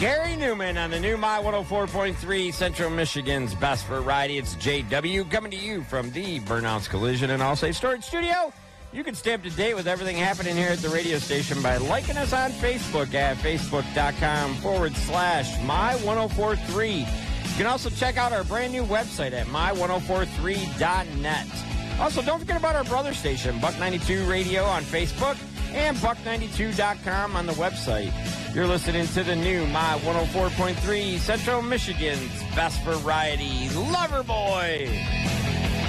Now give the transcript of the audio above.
Gary Newman on the new My 104.3 Central Michigan's Best Variety. It's JW coming to you from the Burnouts Collision and All Safe Storage Studio. You can stay up to date with everything happening here at the radio station by liking us on Facebook at facebook.com/My1043. You can also check out our brand new website at my1043.net. Also, don't forget about our brother station, Buck 92 Radio on Facebook and buck92.com on the website. You're listening to the new My 104.3 Central Michigan's Best Variety. Loverboy.